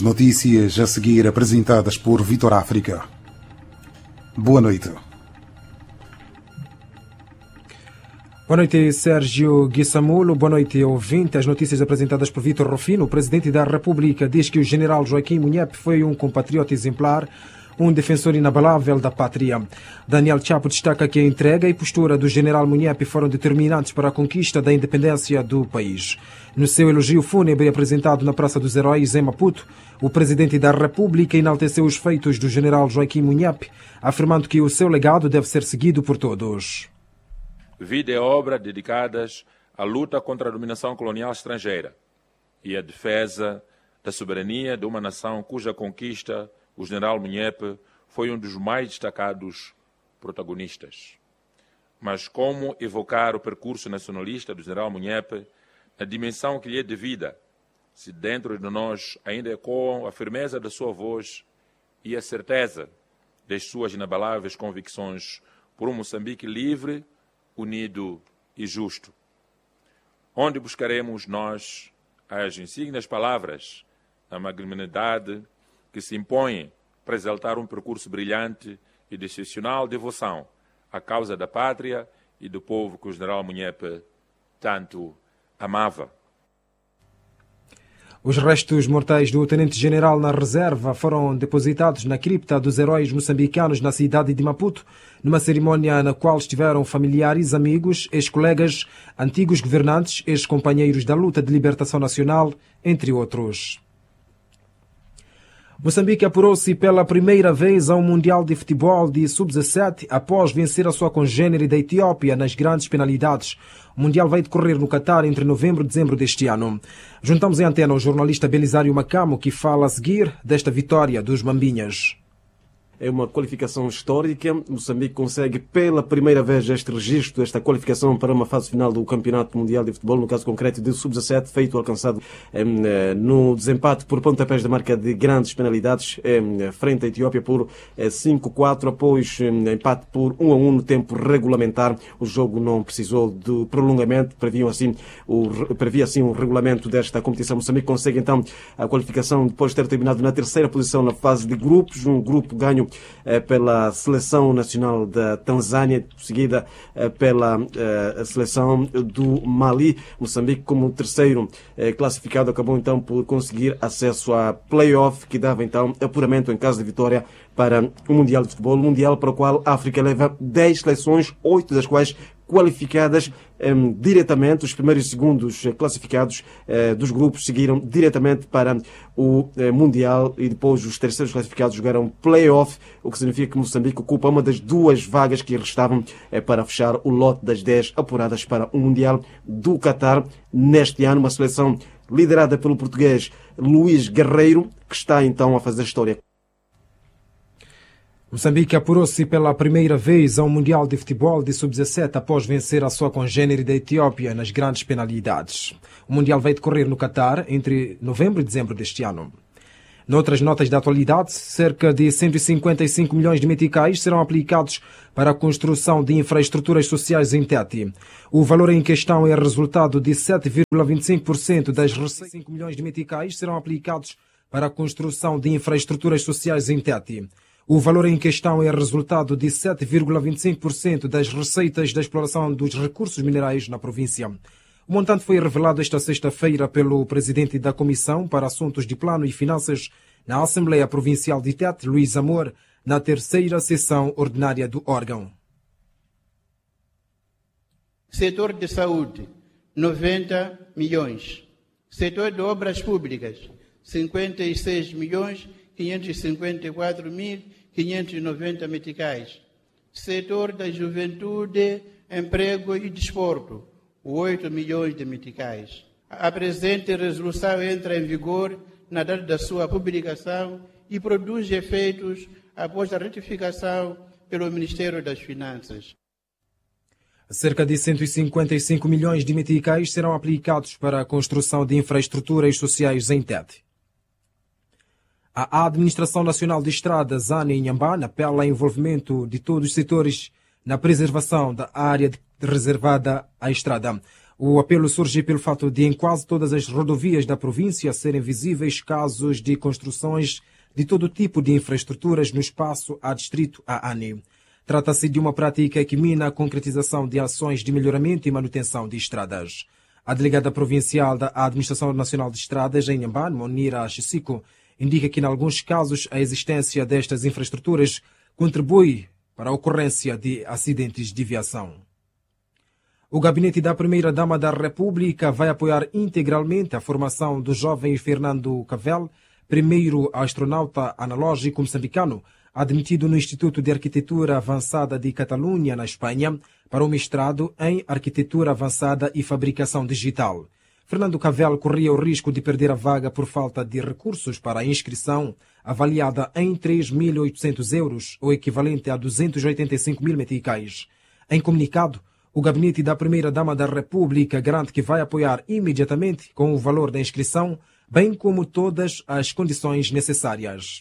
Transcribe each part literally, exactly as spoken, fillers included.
notícias a seguir apresentadas por Vitor África. Boa noite. Boa noite, Sérgio Guissamulo. Boa noite, ouvinte. As notícias apresentadas por Vitor Rufino. O presidente da República diz que o general Joaquim Munyepe foi um compatriota exemplar, um defensor inabalável da pátria. Daniel Chapo destaca que a entrega e postura do general Munyepe foram determinantes para a conquista da independência do país. No seu elogio fúnebre apresentado na Praça dos Heróis, em Maputo, o presidente da República enalteceu os feitos do general Joaquim Munyepe, afirmando que o seu legado deve ser seguido por todos. Vida e obra dedicadas à luta contra a dominação colonial estrangeira e à defesa da soberania de uma nação cuja conquista o general Munyepe foi um dos mais destacados protagonistas. Mas como evocar o percurso nacionalista do general Munyepe na dimensão que lhe é devida, se dentro de nós ainda ecoam a firmeza da sua voz e a certeza das suas inabaláveis convicções por um Moçambique livre, unido e justo? Onde buscaremos nós as insígnias palavras, a magnanimidade que se impõem para exaltar um percurso brilhante e de excepcional devoção à causa da pátria e do povo que o general Munyepe tanto amava? Os restos mortais do tenente-general na reserva foram depositados na cripta dos heróis moçambicanos na cidade de Maputo, numa cerimónia na qual estiveram familiares, amigos, ex-colegas, antigos governantes, ex-companheiros da luta de libertação nacional, entre outros. Moçambique apurou-se pela primeira vez a um Mundial de Futebol de sub dezassete após vencer a sua congênere da Etiópia nas grandes penalidades. O Mundial vai decorrer no Catar entre novembro e dezembro deste ano. Juntamos em antena o jornalista Belisário Macamo, que fala a seguir desta vitória dos Mambinhas. É uma qualificação histórica. Moçambique consegue pela primeira vez este registro, esta qualificação para uma fase final do Campeonato Mundial de Futebol, no caso concreto de sub dezassete, feito alcançado eh, no desempate por pontapés da marca de grandes penalidades eh, frente à Etiópia por eh, cinco a quatro, após eh, empate por um a um no tempo regulamentar. O jogo não precisou de prolongamento, previa assim o, previa assim o regulamento desta competição. Moçambique consegue então a qualificação depois de ter terminado na terceira posição na fase de grupos, um grupo ganho pela Seleção Nacional da Tanzânia, seguida pela Seleção do Mali. Moçambique, como terceiro classificado, acabou então por conseguir acesso à play-off, que dava então apuramento em caso de vitória para o Mundial de Futebol, Mundial para o qual a África leva dez seleções, oito das quais qualificadas um, diretamente. Os primeiros e segundos classificados uh, dos grupos seguiram diretamente para o uh, Mundial, e depois os terceiros classificados jogaram play-off, o que significa que Moçambique ocupa uma das duas vagas que restavam uh, para fechar o lote das dez apuradas para o Mundial do Catar neste ano. Uma seleção liderada pelo português Luís Guerreiro, que está então a fazer história. Moçambique apurou-se pela primeira vez a um Mundial de Futebol de sub dezassete após vencer a sua congênere da Etiópia nas grandes penalidades. O Mundial vai decorrer no Catar entre novembro e dezembro deste ano. Noutras notas da atualidade, cerca de cento e cinquenta e cinco milhões de meticais serão aplicados para a construção de infraestruturas sociais em Tete. O valor em questão é resultado de sete vírgula vinte e cinco por cento das receitas. cinco milhões de meticais serão aplicados para a construção de infraestruturas sociais em Tete. O valor em questão é resultado de sete vírgula vinte e cinco por cento das receitas da exploração dos recursos minerais na província. O montante foi revelado esta sexta-feira pelo presidente da Comissão para Assuntos de Plano e Finanças na Assembleia Provincial de Tete, Luís Amor, na terceira sessão ordinária do órgão. Setor de saúde, noventa milhões. Setor de obras públicas, cinquenta e seis milhões quinhentos e cinquenta e quatro mil quinhentos e noventa meticais. Setor da juventude, emprego e desporto, oito milhões de meticais. A presente resolução entra em vigor na data da sua publicação e produz efeitos após a retificação pelo Ministério das Finanças. Cerca de cento e cinquenta e cinco milhões de meticais serão aplicados para a construção de infraestruturas sociais em Tete. A Administração Nacional de Estradas, ANA e Inhambane, apela ao envolvimento de todos os setores na preservação da área reservada à estrada. O apelo surge pelo fato de, em quase todas as rodovias da província, serem visíveis casos de construções de todo tipo de infraestruturas no espaço adstrito a ANI. Trata-se de uma prática que mina a concretização de ações de melhoramento e manutenção de estradas. A delegada provincial da Administração Nacional de Estradas, em Inhambane, Monira Chisico, indica que, em alguns casos, a existência destas infraestruturas contribui para a ocorrência de acidentes de viação. O gabinete da Primeira-Dama da República vai apoiar integralmente a formação do jovem Fernando Cavel, primeiro astronauta analógico moçambicano, admitido no Instituto de Arquitetura Avançada de Catalunha, na Espanha, para o mestrado em Arquitetura Avançada e Fabricação Digital. Fernando Cavel corria o risco de perder a vaga por falta de recursos para a inscrição, avaliada em três mil e oitocentos euros, o equivalente a duzentos e oitenta e cinco mil meticais. Em comunicado, o gabinete da Primeira-Dama da República garante que vai apoiar imediatamente com o valor da inscrição, bem como todas as condições necessárias.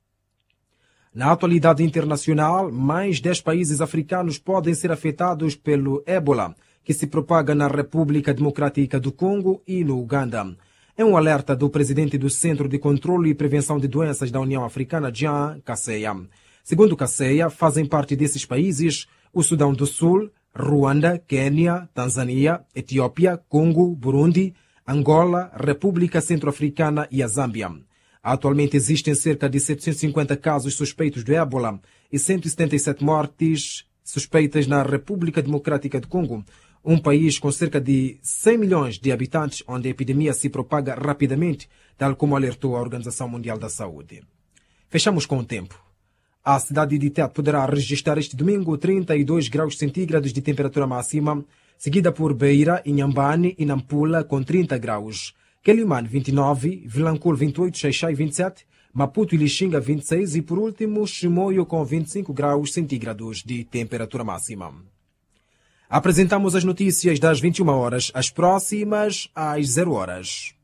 Na atualidade internacional, mais dez países africanos podem ser afetados pelo ébola, que se propaga na República Democrática do Congo e no Uganda. É um alerta do presidente do Centro de Controlo e Prevenção de Doenças da União Africana, Jean Kaseya. Segundo Kaseya, fazem parte desses países o Sudão do Sul, Ruanda, Quênia, Tanzânia, Etiópia, Congo, Burundi, Angola, República Centro-Africana e a Zâmbia. Atualmente existem cerca de setecentos e cinquenta casos suspeitos de ébola e cento e setenta e sete mortes suspeitas na República Democrática do Congo, um país com cerca de cem milhões de habitantes, onde a epidemia se propaga rapidamente, tal como alertou a Organização Mundial da Saúde. Fechamos com o tempo. A cidade de Tete poderá registrar este domingo trinta e dois graus centígrados de temperatura máxima, seguida por Beira, Inhambane e Nampula com trinta graus. Quelimane vinte e nove, Vilanculo vinte e oito, Xai-Xai vinte e sete, Maputo e Lixinga vinte e seis e, por último, Chimoio com vinte e cinco graus centígrados de temperatura máxima. Apresentamos as notícias das vinte e uma horas, as próximas às zero horas.